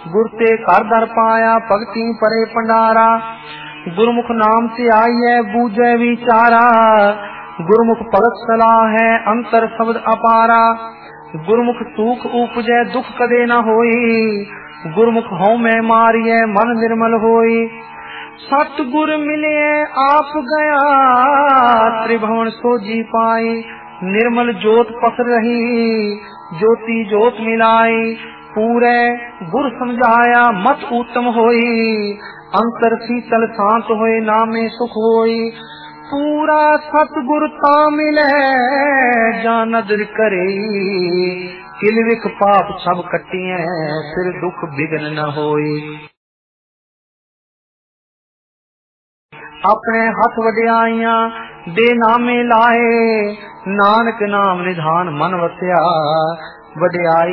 गुर ते घर दर पाया भगती परे भंडारा। गुरमुख नाम से आई है बूझे विचारा, गुरमुख भगत सलाह है अंतर शब्द अपारा। गुरमुख सुख उपजै दुख कदे न होई, गुरमुख हौ मैं मारिए मन निर्मल होई। सतगुर मिले आप गया त्रिभुवन सोजी पाई, निर्मल जोत पसर रही ज्योति जोत मिलाई। पूरे गुर समझाया मत उत्तम होई, अंतर शीतल शांत होए नामे सुख होई। पूरा सतगुर ता मिले जान नदर करे, किल विख पाप सब कटिए फिर दुख बिघन न होई। अपने हथ वड्याइयां दे नामे लाए, नानक नाम निधान मन वसिया। वड्याई